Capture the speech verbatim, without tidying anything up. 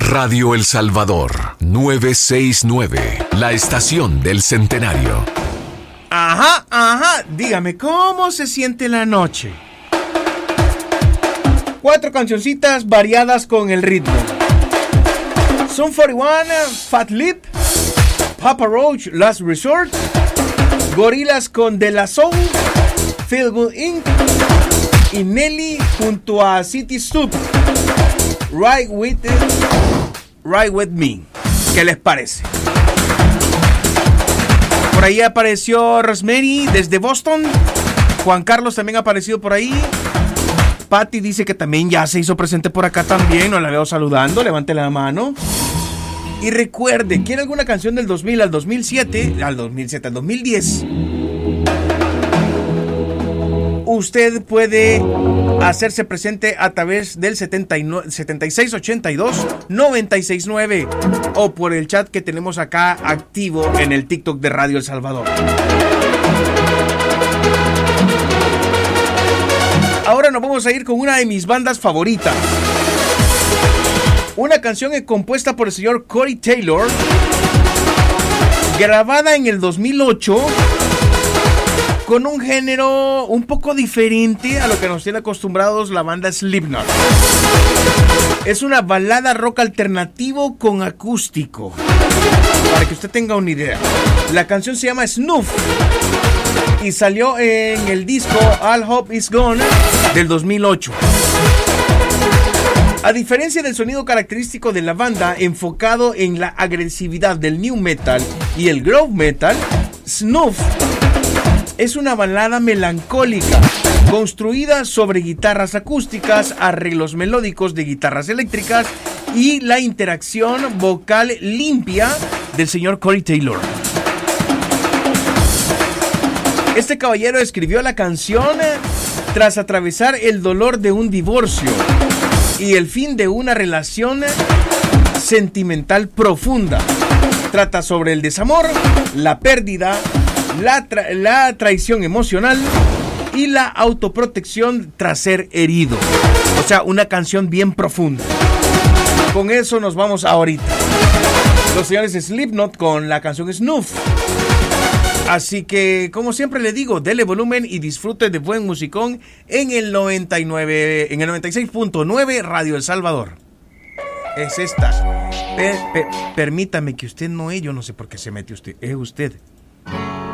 Radio El Salvador, novecientos sesenta y nueve, la estación del centenario. Ajá, ajá, dígame, ¿cómo se siente la noche? Cuatro cancioncitas variadas con el ritmo. Sum cuarenta y uno, Fat Lip, Papa Roach, Last Resort, Gorillaz con De La Soul, Feel Good incorporated y Nelly junto a City Soup, Right With It, Right With Me. ¿Qué les parece? Por ahí apareció Rosemary desde Boston. Juan Carlos también ha aparecido por ahí. Patty dice que también ya se hizo presente por acá también. No la veo saludando, levante la mano. Y recuerde, ¿quiere alguna canción del dos mil al dos mil siete? Al dos mil siete, al dos mil diez. Usted puede hacerse presente a través del setenta y nueve, setenta y seis ochenta y dos noventa y seis nueve o por el chat que tenemos acá activo en el TikTok de Radio El Salvador. Ahora nos vamos a ir con una de mis bandas favoritas. Una canción compuesta por el señor Corey Taylor, grabada en el dos mil ocho, con un género un poco diferente a lo que nos tiene acostumbrados la banda Slipknot. Es una balada rock alternativo con acústico, para que usted tenga una idea. La canción se llama Snuff y salió en el disco All Hope Is Gone del dos mil ocho. A diferencia del sonido característico de la banda, enfocado en la agresividad del new metal y el groove metal, Snuff es una balada melancólica construida sobre guitarras acústicas, arreglos melódicos de guitarras eléctricas y la interacción vocal limpia del señor Corey Taylor. Este caballero escribió la canción tras atravesar el dolor de un divorcio y el fin de una relación sentimental profunda. Trata sobre el desamor, la pérdida, la, tra- la traición emocional y la autoprotección tras ser herido. O sea, una canción bien profunda. Con eso nos vamos ahorita. Los señores Slipknot con la canción Snuff. Así que, como siempre le digo, dele volumen y disfrute de buen musicón en el noventa y nueve, en el noventa y seis punto nueve Radio El Salvador. Es esta. Per, per, permítame que usted no es, yo no sé por qué se mete usted, es usted.